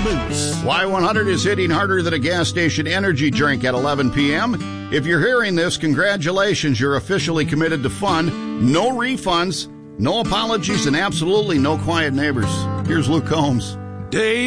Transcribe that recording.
boots. Y100 is hitting harder than a gas station energy drink at 11 p.m. If you're hearing this, congratulations. You're officially committed to fun. No refunds, no apologies, and absolutely no quiet neighbors. Here's Luke Combs. Dave